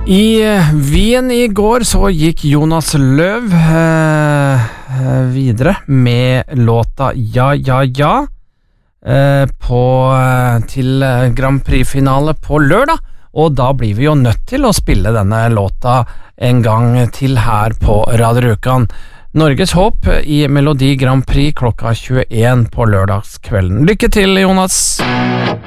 I Wien I går så gikk Jonas Løv videre med låta Ja, ja, ja til Grand Prix-finale på lørdag, og da blir vi jo nødt til å spille denne låta en gang til her på Radio Rjukan. Norges håp I Melodi Grand Prix klokka 21 på lørdagskvelden. Lykke til, Jonas!